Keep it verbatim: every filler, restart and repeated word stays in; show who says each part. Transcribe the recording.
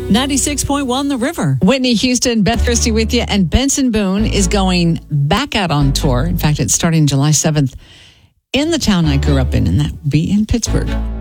Speaker 1: ninety-six point one The River.
Speaker 2: Whitney Houston, Beth Christie with you, and Benson Boone is going back out on tour. In fact, it's starting July seventh in the town I grew up in, and that would be in Pittsburgh.